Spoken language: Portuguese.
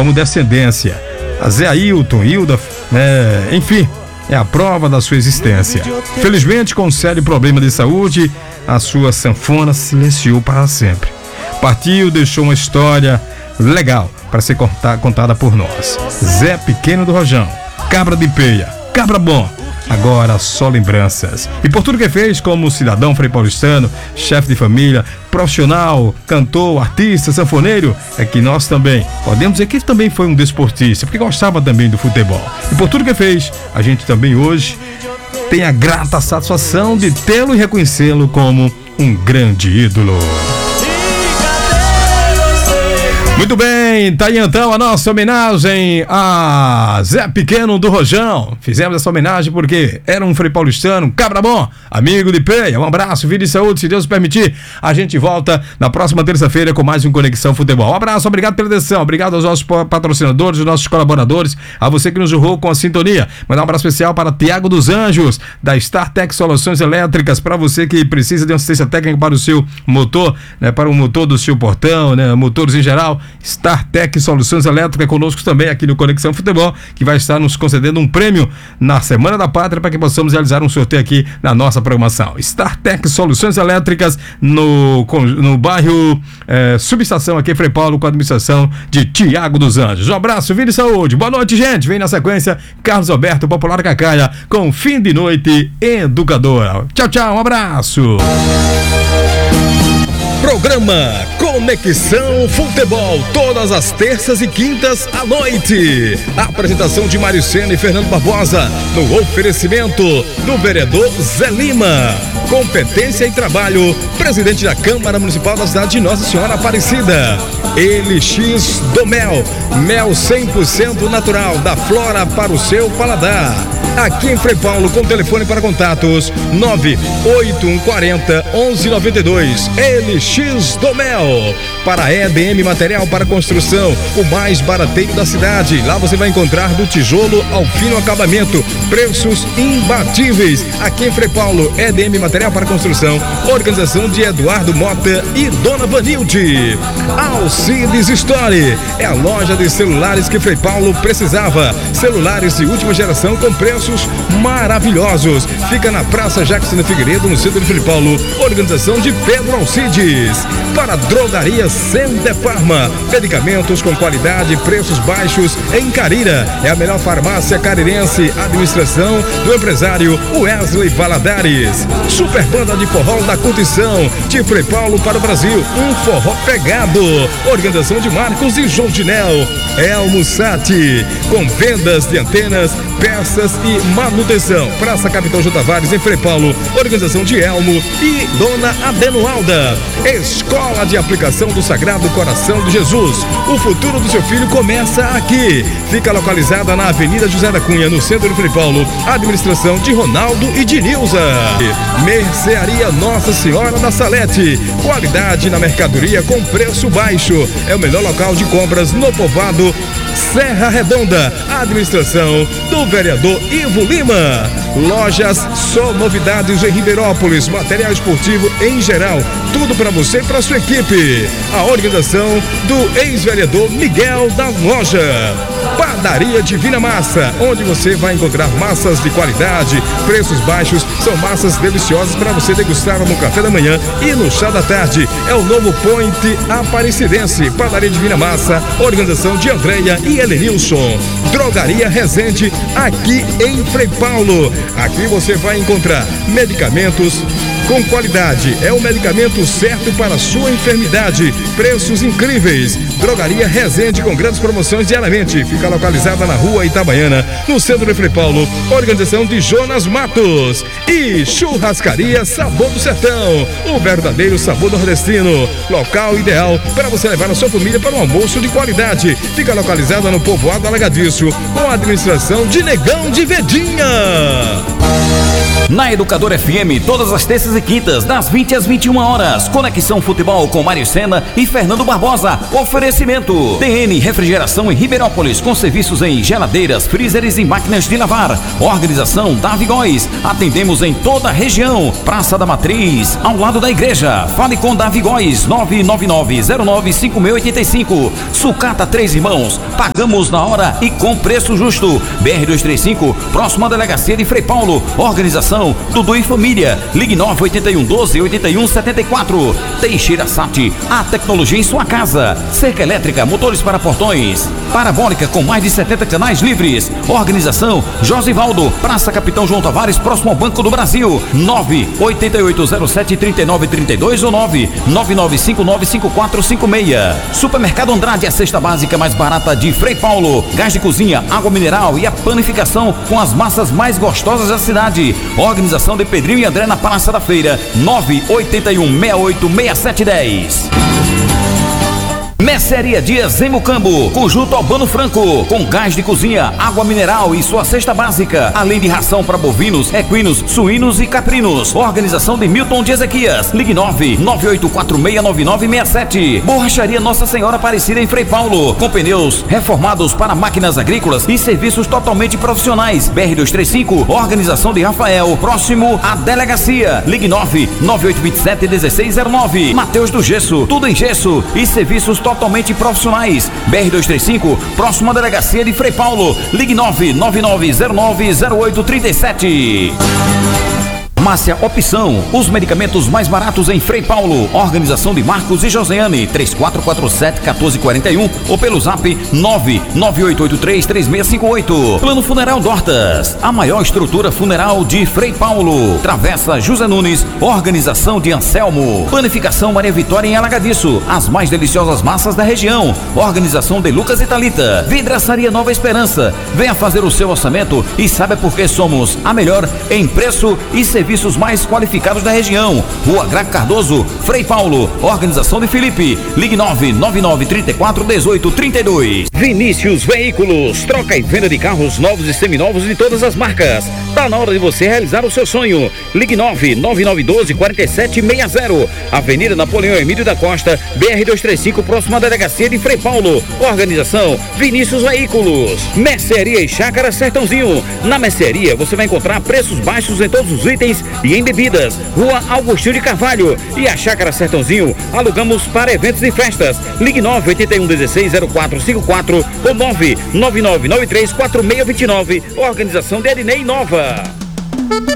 como descendência. A Zé Ailton, Hilda, enfim, é a prova da sua existência. Felizmente, com um sério problema de saúde, a sua sanfona silenciou para sempre. Partiu, deixou uma história legal para ser contada por nós. Zé Pequeno do Rojão, cabra de peia, cabra bom. Agora só lembranças. E por tudo que fez como cidadão frei-paulistano, chefe de família, profissional, cantor, artista, sanfoneiro, é que nós também podemos dizer que ele também foi um desportista, porque gostava também do futebol. E por tudo que fez, a gente também hoje tem a grata satisfação de tê-lo e reconhecê-lo como um grande ídolo. Muito bem, tá aí então a nossa homenagem a Zé Pequeno do Rojão. Fizemos essa homenagem porque era um frei paulistano, cabra bom, amigo de peia. Um abraço, vida e saúde, se Deus permitir. A gente volta na próxima terça-feira com mais um Conexão Futebol. Um abraço, obrigado pela atenção, obrigado aos nossos patrocinadores, aos nossos colaboradores, a você que nos honrou com a sintonia. Mandar um abraço especial para Tiago dos Anjos, da StarTech Soluções Elétricas, para você que precisa de assistência técnica para o seu motor, né, para o motor do seu portão, né, motores em geral. StarTech Soluções Elétricas conosco também aqui no Conexão Futebol, que vai estar nos concedendo um prêmio na Semana da Pátria para que possamos realizar um sorteio aqui na nossa programação. StarTech Soluções Elétricas no bairro Subestação aqui em Frei Paulo, com a administração de Tiago dos Anjos. Um abraço, vida e saúde. Boa noite, gente. Vem na sequência Carlos Alberto, Popular Cacaia, com Fim de Noite Educadora. Tchau, tchau. Um abraço. Programa Conexão Futebol, todas as terças e quintas à noite. A apresentação de Mário Sena e Fernando Barbosa, no oferecimento do vereador Zé Lima. Competência e trabalho, presidente da Câmara Municipal da cidade de Nossa Senhora Aparecida. LX do Mel, mel 100% natural, da flora para o seu paladar. Aqui em Frei Paulo, com telefone para contatos 98140 1192. LX do Mel. Para EDM Material para Construção, o mais barateiro da cidade. Lá você vai encontrar do tijolo ao fino acabamento, preços imbatíveis. Aqui em Frei Paulo, EDM Material para Construção, organização de Eduardo Mota e Dona Vanilde. Alcides Store, é a loja de celulares que Frei Paulo precisava. Celulares de última geração com preços maravilhosos. Fica na Praça Jackson Figueiredo, no centro de Frei Paulo. Organização de Pedro Alcides. Para Drogaria Sender Farma, medicamentos com qualidade, preços baixos em Carira. É a melhor farmácia carirense. Administração do empresário Wesley Valadares. Super Banda de Forró da Curtição, de Frei Paulo para o Brasil. Um forró pegado. Organização de Marcos e João Dinel. Elmo Sati, com vendas de antenas, peças e manutenção. Praça Capitão J. Tavares, em Frei Paulo. Organização de Elmo e Dona Adenoalda. Escola de Aplicação do Sagrado Coração de Jesus. O futuro do seu filho começa aqui. Fica localizada na Avenida José da Cunha, no centro de Frei Paulo. Administração de Ronaldo e de Nilza. Mercearia Nossa Senhora da Salete. Qualidade na mercadoria com preço baixo. É o melhor local de compras no povoado Serra Redonda. Administração do vereador Ivo Lima. Lojas Só Novidades em Ribeirópolis. Material esportivo em geral. Tudo para você e para sua equipe. A organização do ex-vereador Miguel da Loja. Padaria Divina Massa, onde você vai encontrar massas de qualidade, preços baixos. São massas deliciosas para você degustar no café da manhã e no chá da tarde. É o novo Point Aparecidense. Padaria Divina Massa, organização de Andréia e Helenilson. Drogaria Resende, aqui em Frei Paulo. Aqui você vai encontrar medicamentos com qualidade. É o medicamento certo para a sua enfermidade. Preços incríveis. Drogaria Resende, com grandes promoções diariamente. Fica localizada na Rua Itabaiana, no centro de Frei Paulo. Organização de Jonas Matos. E Churrascaria Sabor do Sertão, o verdadeiro sabor nordestino. Local ideal para você levar a sua família para um almoço de qualidade. Fica localizada no povoado Alagadiço, com a administração de Negão de Vedinha. Na Educadora FM, todas as terças terças e quintas, das 20 às 21 horas. Conexão Futebol com Mário Sena e Fernando Barbosa. Oferecimento TN Refrigeração em Ribeirópolis, com serviços em geladeiras, freezers e máquinas de lavar. Organização Davi Góes. Atendemos em toda a região. Praça da Matriz, ao lado da igreja. Fale com Davi Góes, 999-095685. Sucata Três Irmãos. Pagamos na hora e com preço justo. BR-235, próxima delegacia de Frei Paulo. Organização Dudu e Família. Ligue 98112-8174. Teixeira Sat, a tecnologia em sua casa. Cerca elétrica, motores para portões. Parabólica com mais de 70 canais livres. Organização Josivaldo, Praça Capitão João Tavares, próximo ao Banco do Brasil. 98807-3932 ou 999595456. Supermercado Andrade, a cesta básica mais barata de Frei Paulo. Gás de cozinha, água mineral e a panificação com as massas mais gostosas da cidade. Organização de Pedrinho e André na Praça da Feira. 981686710. Mercearia Dias em Mucambo, conjunto Albano Franco, com gás de cozinha, água mineral e sua cesta básica, além de ração para bovinos, equinos, suínos e caprinos. Organização de Milton de Ezequias. Ligue 998469967. Borracharia Nossa Senhora Aparecida em Frei Paulo, com pneus reformados para máquinas agrícolas e serviços totalmente profissionais. BR-235, Organização de Rafael, próximo à delegacia. Ligue 99827-1609. Mateus do Gesso, tudo em gesso e serviços totalmente profissionais. BR-235, próxima à delegacia de Frei Paulo. Ligue 999090837. Farmácia Opção, os medicamentos mais baratos em Frei Paulo. Organização de Marcos e Josiane, 3447-1441 ou pelo zap 99883-3658. Plano Funeral Dortas, a maior estrutura funeral de Frei Paulo. Travessa José Nunes, Organização de Anselmo. Panificação Maria Vitória em Alagadiço, as mais deliciosas massas da região. Organização de Lucas e Thalita. Vidraçaria Nova Esperança, venha fazer o seu orçamento e saiba por que somos a melhor em preço e serviços mais qualificados da região. Rua Graco Cardoso, Frei Paulo. Organização de Felipe. Ligue 999341832. Vinícius Veículos, troca e venda de carros novos e seminovos de todas as marcas. Tá na hora de você realizar o seu sonho. Ligue 99912-4760. Avenida Napoleão Emílio da Costa, BR-235, próxima à delegacia de Frei Paulo. Organização Vinícius Veículos. Mercearia e Chácara Sertãozinho. Na mercearia você vai encontrar preços baixos em todos os itens e em bebidas. Rua Augustinho de Carvalho. E a Chácara Sertãozinho alugamos para eventos e festas. Ligue 981160454 ou 999934629. Organização de Ednei Nova.